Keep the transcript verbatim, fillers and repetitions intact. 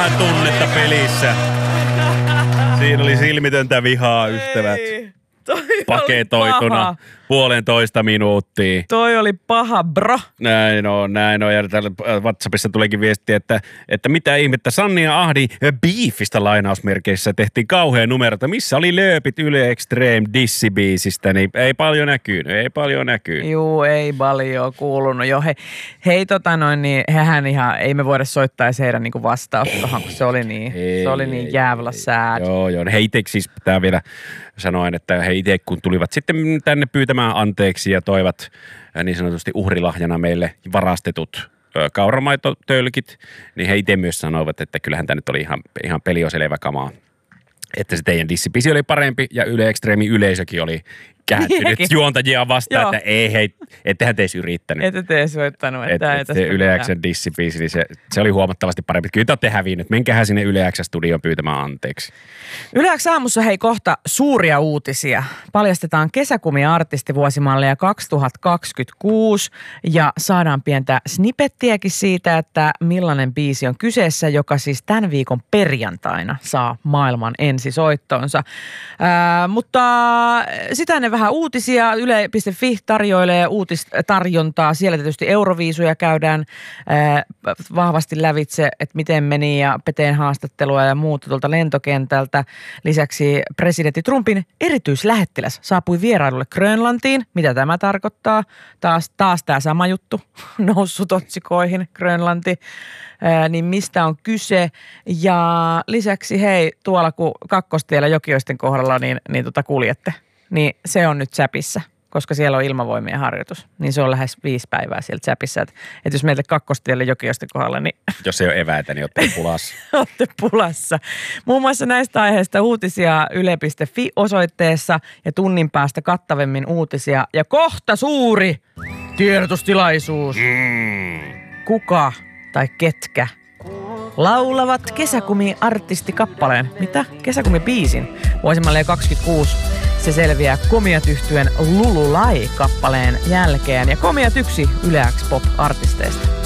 vähän tunnetta pelissä. Siinä oli silmitöntä vihaa, ystävät. Ei, toi paketoituna puolentoista minuuttia. Toi oli paha, bro. Näin on, näin on. Ja täällä WhatsAppissa tulikin viesti, että, että mitä ihmettä Sanni ja Ahdi beefistä lainausmerkeissä tehtiin kauhean numerota. Missä oli lööpit Yle Extreme dissibiisistä, niin ei paljon näkynyt, ei paljon näkynyt. Juu, ei paljon kuulunut. Jo, he, hei tota noin, niin hehän ihan, ei me voida soittaa edes heidän niin vastausta tuohon, kun se oli niin, ei, se oli niin ei, jäävälä ei, sääd. Joo, joo. He itse siis pitää vielä sanoin, että he itse kun tulivat sitten tänne pyytämään anteeksi ja toivat niin sanotusti uhrilahjana meille varastetut kauramaitotölkit, niin he itse myös sanoivat, että kyllähän tämä nyt oli ihan, ihan pelioselevä kamaa. Että se teidän dissibiisi oli parempi ja Yle Extremin yleisökin oli kääntynyt Miekin. juontajia vastaan, Joo. että ei hei, ettehän te edes yrittänyt. Ette te edes soittanut, että Et, et se Yle X:n dissibiisi, niin se, se oli huomattavasti parempi. Kyllä te olette hävinnyt. Menkähän sinne Yle X-studioon pyytämään anteeksi. Yle X aamussa hei kohta suuria uutisia. Paljastetaan kesäkumi-artisti vuosimallia kaksituhattakaksikymmentäkuusi ja saadaan pientä snippettiäkin siitä, että millainen biisi on kyseessä, joka siis tämän viikon perjantaina saa maailman ensisoittonsa. Ää, mutta sitä ennen vähän uutisia. Yle piste fi tarjoilee uutistarjontaa. Siellä tietysti Euroviisuja käydään ää, vahvasti lävitse, että miten meni ja Peteen haastattelua ja muuta tuolta lentokentältä. Lisäksi presidentti Trumpin erityislähettiläs saapui vierailulle Grönlantiin. Mitä tämä tarkoittaa? Taas, taas tämä sama juttu noussut otsikoihin Grönlanti. Ää, niin mistä on kyse? Ja lisäksi hei, tuolla kun Kakkostiellä Jokioisten kohdalla niin, niin tota kuljette, niin se on nyt Säpissä, koska siellä on ilmavoimien harjoitus. Niin se on lähes viisi päivää siellä Säpissä. Että et jos meille Kakkostielle Jokioisten kohdalla, niin Jos ei ole eväitä, niin olette pulassa. olette pulassa. Muun muassa näistä aiheista uutisia yle piste fi osoitteessa ja tunnin päästä kattavemmin uutisia. Ja kohta suuri tiedotustilaisuus. Mm. Kuka tai ketkä laulavat kesäkumi-artistikappaleen? Mitä? Kesäkumi-biisin. Vuosimallia kaksikymmentäkuusi. Se selviää Komiat -yhtyeen Lululai-kappaleen jälkeen. Ja Komiat yksi Yle X Pop-artisteista.